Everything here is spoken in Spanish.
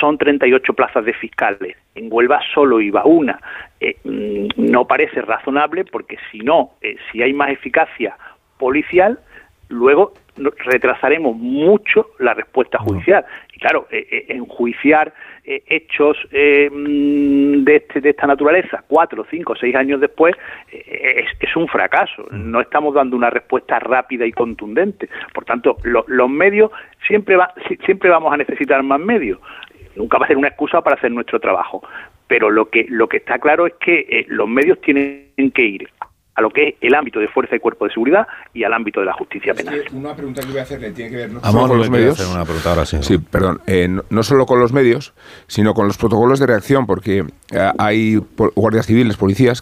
son 38 plazas de fiscales, en Huelva solo iba una. No parece razonable porque si hay más eficacia policial, luego retrasaremos mucho la respuesta judicial. Y claro, enjuiciar hechos de esta naturaleza 4, 5, 6 años después es un fracaso. No estamos dando una respuesta rápida y contundente. Por tanto, los medios siempre vamos a necesitar más medios. Nunca va a ser una excusa para hacer nuestro trabajo. Pero lo que está claro es que los medios tienen que ir a lo que es el ámbito de fuerza y cuerpo de seguridad y al ámbito de la justicia penal. Una pregunta que voy a hacerle tiene que ver no solo con los medios. Hacer una pregunta ahora, sí, perdón. No solo con los medios, sino con los protocolos de reacción, porque hay guardias civiles, policías,